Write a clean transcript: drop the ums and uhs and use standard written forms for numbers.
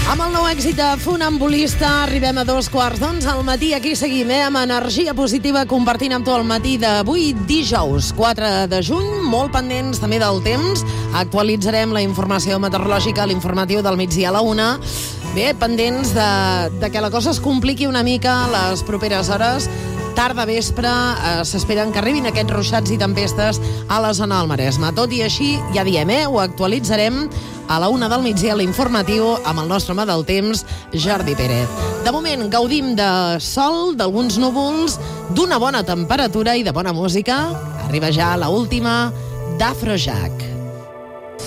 Amb el nou èxit de Funambulista arribem a 2:15 al matí. Aquí seguim, amb energia positiva, compartint amb tu el matí d'avui, dijous 4 de juny, molt pendents també del temps. Actualitzarem la informació meteorològica a l'informatiu del migdia a la 1. Bé, pendents de que la cosa es compliqui una mica les properes hores. Tarda vespre s'esperen que arribin aquests ruixats i tempestes a la zona del Maresme. Tot i així, ja diem, ho actualitzarem a la 1 del migdia a l'informatiu amb el nostre home del temps, Jordi Pérez. De moment, gaudim de sol, d'alguns núvols, d'una bona temperatura i de bona música. Arriba ja la última d'Afrojack.